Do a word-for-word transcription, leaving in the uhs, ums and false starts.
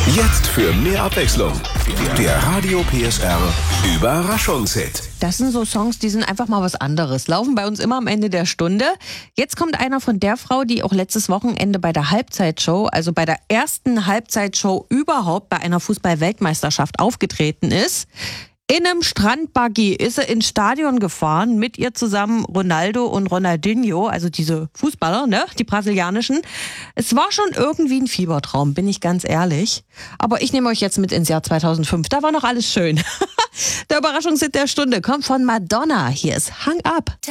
Jetzt für mehr Abwechslung. Der Radio P S R Überraschungshit. Das sind so Songs, die sind einfach mal was anderes. Laufen bei uns immer am Ende der Stunde. Jetzt kommt einer von der Frau, die auch letztes Wochenende bei der Halbzeitshow, also bei der ersten Halbzeitshow überhaupt bei einer Fußball-Weltmeisterschaft aufgetreten ist. In einem Strandbuggy ist er ins Stadion gefahren, mit ihr zusammen Ronaldo und Ronaldinho, also diese Fußballer, ne, die brasilianischen. Es war schon irgendwie ein Fiebertraum, bin ich ganz ehrlich. Aber ich nehme euch jetzt mit ins Jahr zweitausendfünf, da war noch alles schön. Der Überraschungshit der Stunde kommt von Madonna. Hier ist Hung Up.